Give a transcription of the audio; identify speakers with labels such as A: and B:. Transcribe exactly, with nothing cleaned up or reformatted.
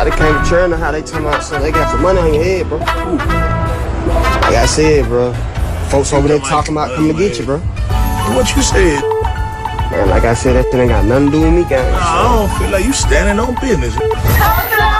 A: They can't turn on how they talking about something. They got some money on your head, bro. Ooh. Like I said, bro. Folks over there talking about coming to get you, bro.
B: What you said?
A: Man, like I said, that shit ain't got nothing to do with me, guys.
B: Nah, I don't feel like you standing on business.